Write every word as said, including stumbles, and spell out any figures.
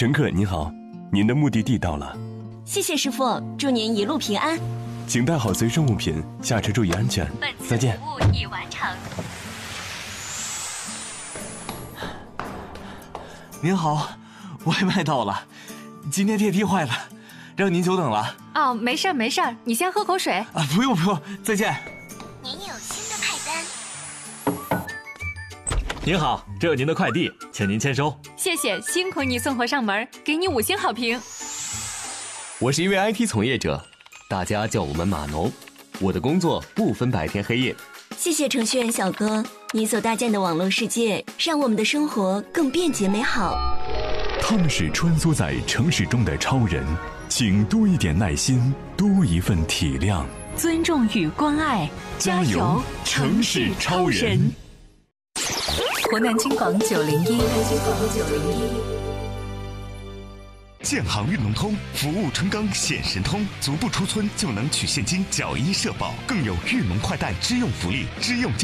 乘客您好，您的目的地到了。 谢谢师傅，祝您一路平安。 请带好随身物品，下车注意安全。再见。 服务已完成。 您好，外卖到了，今天电梯坏了，让您久等了。 哦，没事儿没事儿，你先喝口水。 啊，不用不用，再见。 您有新的派单。 您好，这有您的快递，请您签收。 谢谢，辛苦你送货上门，给你五星好评。 我是一位 I T 从业者，大家叫我们码农。我的工作不分白天黑夜。 谢谢程序员小哥，你所搭建的网络世界让我们的生活更便捷美好。 他们是穿梭在城市中的超人，请多一点耐心，多一份体谅， 尊重与关爱，加油，城市超人。湖南金广九零一，九零一。 建行运龙通服务春刚显神通，足不出村就能取现金，缴医社保，更有运龙快贷支用福利，支用就